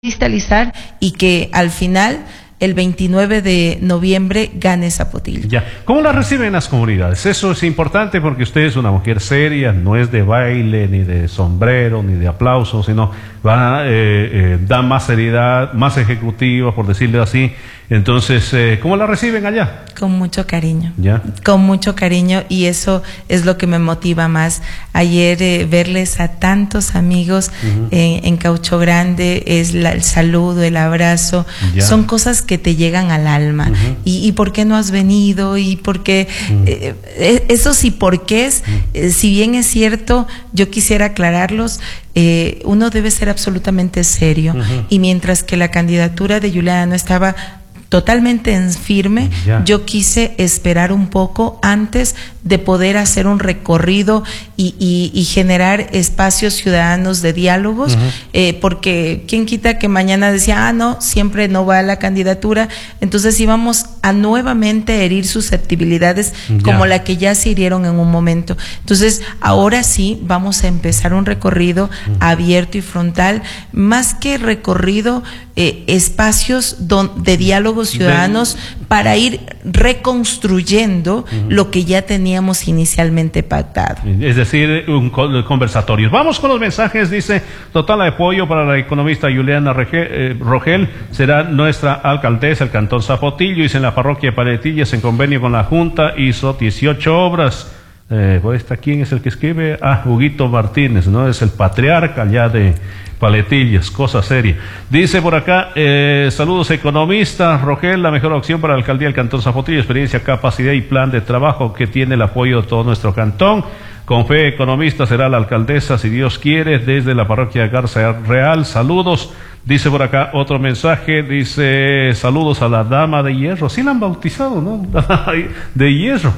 cristalizar y que al final, el 29 de noviembre, gane Zapotillo. Ya. ¿Cómo la reciben las comunidades? Eso es importante porque usted es una mujer seria, no es de baile, ni de sombrero, ni de aplausos, sino da más seriedad, más ejecutiva, por decirlo así. Entonces, ¿cómo la reciben allá? Con mucho cariño. ¿Ya? Con mucho cariño, y eso es lo que me motiva más. Ayer verles a tantos amigos en Caucho Grande, es el saludo, el abrazo, ya. Son cosas que te llegan al alma. ¿Y por qué no has venido? Y por qué esos y por qué si bien es cierto, yo quisiera aclararlos. Uno debe ser absolutamente serio, y mientras que la candidatura de Juliana no estaba totalmente en firme, ya. Yo quise esperar un poco antes de poder hacer un recorrido y generar espacios ciudadanos de diálogos, porque quién quita que mañana decía, no, siempre no va a la candidatura, entonces íbamos a nuevamente herir susceptibilidades como la que ya se hirieron en un momento. Entonces ahora sí vamos a empezar un recorrido abierto y frontal, más que recorrido, espacios de diálogos ciudadanos para ir reconstruyendo lo que ya teníamos inicialmente pactado. Es decir, conversatorios. Vamos con los mensajes. Dice: total apoyo para la economista Juliana Rogel, será nuestra alcaldesa del Cantón Zapotillo. Dice: en la parroquia de Paletillas, en convenio con la Junta, hizo 18 obras. ¿Quién es el que escribe? Huguito Martínez, ¿no? Es el patriarca ya de Paletillas, cosa seria. Dice por acá, saludos economista Rogel, la mejor opción para la alcaldía del Cantón Zapotillo, experiencia, capacidad y plan de trabajo que tiene el apoyo de todo nuestro cantón. Con fe, economista será la alcaldesa, si Dios quiere, desde la parroquia de Garza Real. Saludos. Dice por acá otro mensaje, dice: saludos a la dama de hierro. Sí la han bautizado, ¿no? De hierro.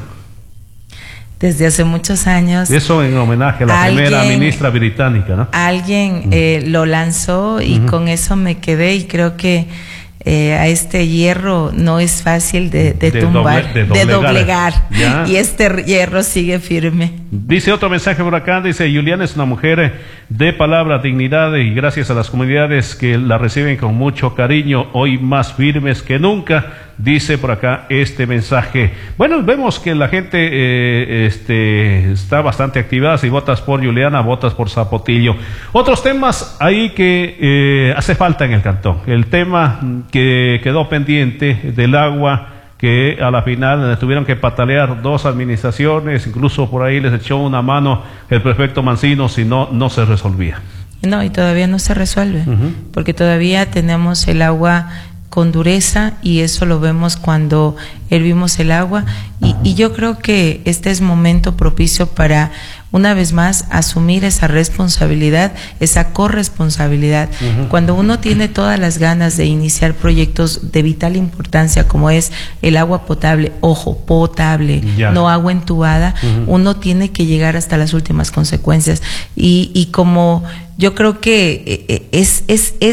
Desde hace muchos años. Eso en homenaje a la primera ministra británica, ¿no? Alguien lo lanzó y con eso me quedé, y creo que a este hierro no es fácil de tumbar, de doblegar. Y este hierro sigue firme. Dice otro mensaje por acá, dice: Juliana es una mujer de palabra, dignidad, y gracias a las comunidades que la reciben con mucho cariño, hoy más firmes que nunca. Dice por acá este mensaje. Bueno, vemos que la gente está bastante activada. Si votas por Juliana, votas por Zapotillo. Otros temas ahí que hace falta en el cantón. El tema que quedó pendiente del agua, que a la final tuvieron que patalear dos administraciones, incluso por ahí les echó una mano el prefecto Mancino, si no se resolvía. No, y todavía no se resuelve, porque todavía tenemos el agua con dureza, y eso lo vemos cuando hervimos el agua, y yo creo que este es momento propicio para, una vez más, asumir esa responsabilidad, esa corresponsabilidad. Cuando uno tiene todas las ganas de iniciar proyectos de vital importancia, como es el agua potable, ojo, potable, no agua entubada, uno tiene que llegar hasta las últimas consecuencias, y como yo creo que es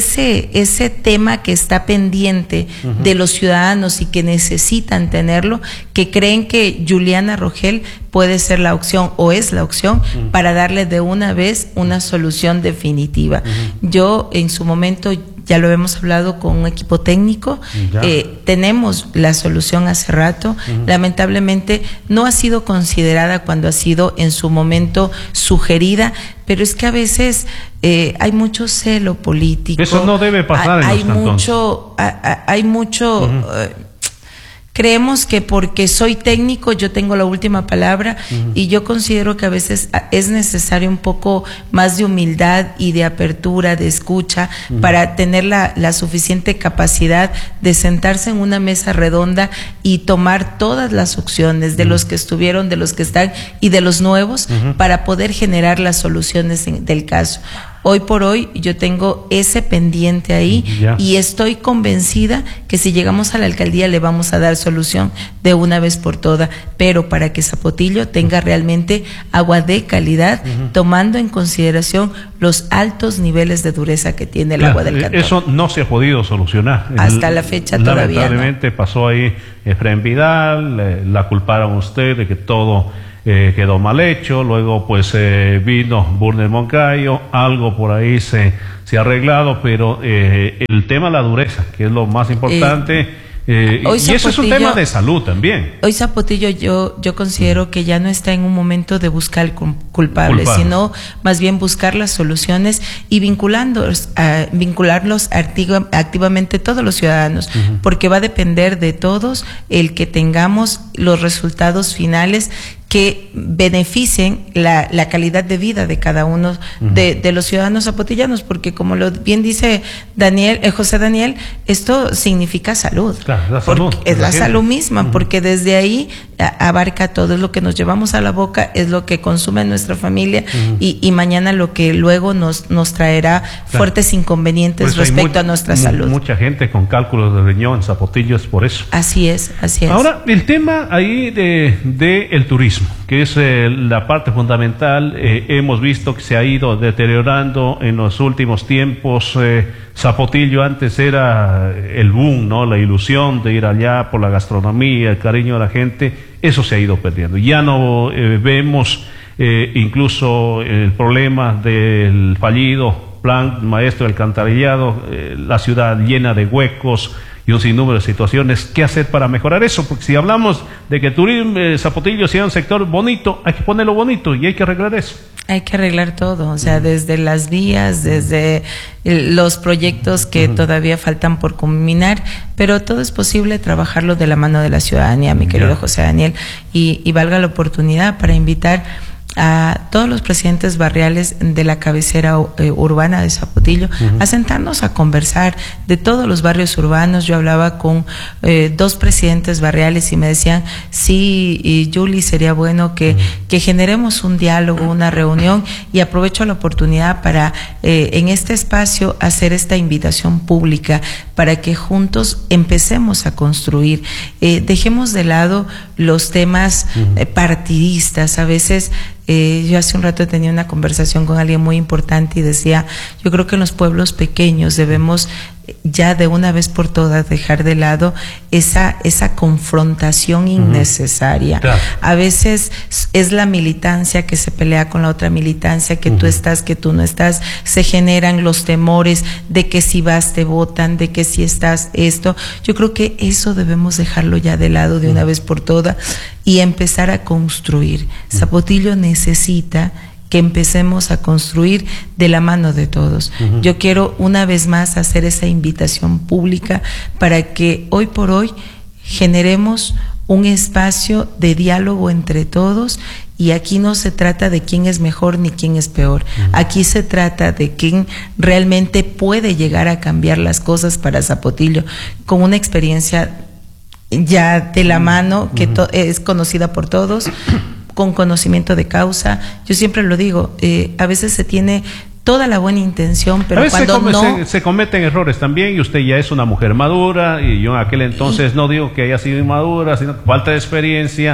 ese tema que está pendiente de los ciudadanos y que necesitan tenerlo, que creen que Juliana Rogel puede ser la opción, o es la opción, para darle de una vez una solución definitiva. Yo en su momento, ya lo hemos hablado con un equipo técnico, tenemos la solución hace rato. Lamentablemente no ha sido considerada cuando ha sido en su momento sugerida, pero es que a veces hay mucho celo político. Eso no debe pasar en los cantones. Hay mucho creemos que porque soy técnico yo tengo la última palabra, y yo considero que a veces es necesario un poco más de humildad y de apertura, de escucha, para tener la suficiente capacidad de sentarse en una mesa redonda y tomar todas las opciones de los que estuvieron, de los que están y de los nuevos, para poder generar las soluciones del caso. Hoy por hoy yo tengo ese pendiente ahí, y estoy convencida que si llegamos a la alcaldía le vamos a dar solución de una vez por todas, pero para que Zapotillo tenga realmente agua de calidad, tomando en consideración los altos niveles de dureza que tiene el agua del cantón. Eso no se ha podido solucionar. Hasta la fecha todavía lamentablemente pasó ahí Efraín Vidal, la culparon a usted de que todo quedó mal hecho, luego pues vino Burner Moncayo, algo por ahí se ha arreglado, pero el tema de la dureza, que es lo más importante, y eso es un tema de salud también. Hoy Zapotillo yo considero que ya no está en un momento de buscar culpables, sino más bien buscar las soluciones y vincularlos activamente todos los ciudadanos, porque va a depender de todos el que tengamos los resultados finales que beneficien la calidad de vida de cada uno de los ciudadanos zapotillanos, porque como lo bien dice José Daniel, esto significa salud. Claro, la salud. Es la salud misma, porque desde ahí abarca todo, es lo que nos llevamos a la boca, es lo que consume nuestra familia y mañana lo que luego nos traerá fuertes inconvenientes pues respecto a nuestra salud. Mucha gente con cálculos de riñón en Zapotillo es por eso. Así es. Ahora, el tema ahí de el turismo, que es la parte fundamental, hemos visto que se ha ido deteriorando en los últimos tiempos. Zapotillo antes era el boom, ¿no? La ilusión de ir allá por la gastronomía, el cariño de la gente, eso se ha ido perdiendo. Ya no vemos incluso el problema del fallido plan maestro del alcantarillado, la ciudad llena de huecos y un sinnúmero de situaciones. ¿Qué hacer para mejorar eso? Porque si hablamos de que turismo Zapotillo sea un sector bonito, hay que ponerlo bonito y hay que arreglar eso. Hay que arreglar todo, o sea, desde las vías, desde los proyectos que todavía faltan por culminar, pero todo es posible trabajarlo de la mano de la ciudadanía, mi querido José Daniel, y valga la oportunidad para invitar a todos los presidentes barriales de la cabecera urbana de Zapotillo a sentarnos a conversar de todos los barrios urbanos. Yo hablaba con 2 presidentes barriales y me decían, sí, Julie, sería bueno que generemos un diálogo, una reunión, y aprovecho la oportunidad para en este espacio hacer esta invitación pública para que juntos empecemos a construir. Dejemos de lado los temas partidistas. A veces yo hace un rato tenía una conversación con alguien muy importante y decía, yo creo que en los pueblos pequeños debemos ya de una vez por todas dejar de lado esa confrontación innecesaria. Claro. A veces es la militancia que se pelea con la otra militancia, que tú estás, que tú no estás, se generan los temores de que si vas te votan, de que si estás esto. Yo creo que eso debemos dejarlo ya de lado de una vez por todas y empezar a construir. Zapotillo necesita que empecemos a construir de la mano de todos. Yo quiero una vez más hacer esa invitación pública para que hoy por hoy generemos un espacio de diálogo entre todos, y aquí no se trata de quién es mejor ni quién es peor. Aquí se trata de quién realmente puede llegar a cambiar las cosas para Zapotillo, con una experiencia ya de la mano que es conocida por todos, con conocimiento de causa. Yo siempre lo digo, a veces se tiene toda la buena intención, pero cuando se cometen errores también, y usted ya es una mujer madura, y yo en aquel entonces no digo que haya sido inmadura, sino falta de experiencia.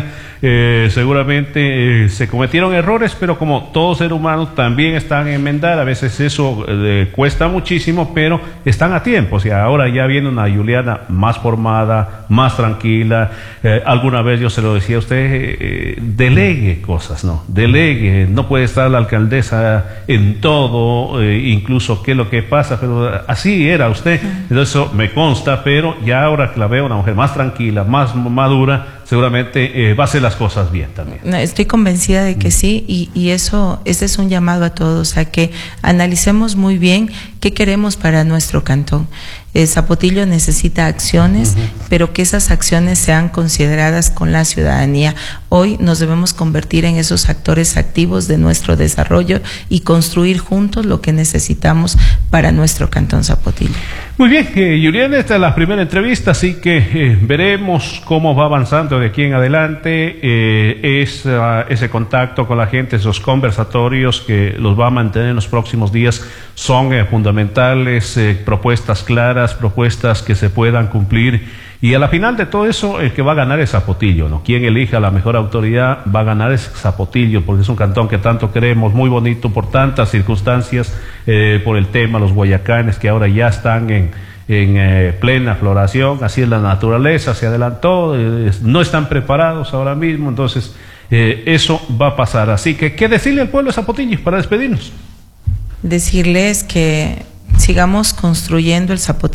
Seguramente se cometieron errores, pero como todo ser humano también están en enmendar. A veces eso cuesta muchísimo, pero están a tiempo. O sea, ahora ya viene una Juliana más formada, más tranquila. Alguna vez yo se lo decía a usted, delegue cosas, ¿no? Delegue, no puede estar la alcaldesa en todo, incluso qué es lo que pasa, pero así era usted. Entonces eso me consta, pero ya ahora que la veo una mujer más tranquila, más madura, seguramente va a hacer las cosas bien también. Estoy convencida de que sí, y eso, este es un llamado a todos, a que analicemos muy bien qué queremos para nuestro cantón. Zapotillo necesita acciones, pero que esas acciones sean consideradas con la ciudadanía. Hoy nos debemos convertir en esos actores activos de nuestro desarrollo y construir juntos lo que necesitamos para nuestro cantón Zapotillo. Muy bien, Juliana, esta es la primera entrevista, así que veremos cómo va avanzando de aquí en adelante. Ese contacto con la gente, esos conversatorios que los va a mantener en los próximos días son fundamentales, propuestas claras, propuestas que se puedan cumplir. Y a la final de todo eso, el que va a ganar es Zapotillo, ¿no? Quien elija la mejor autoridad va a ganar es Zapotillo, porque es un cantón que tanto queremos, muy bonito por tantas circunstancias, por el tema, los guayacanes que ahora ya están en plena floración. Así es la naturaleza, se adelantó, no están preparados ahora mismo, entonces eso va a pasar. Así que, ¿qué decirle al pueblo de Zapotillo para despedirnos? Decirles que sigamos construyendo el Zapotillo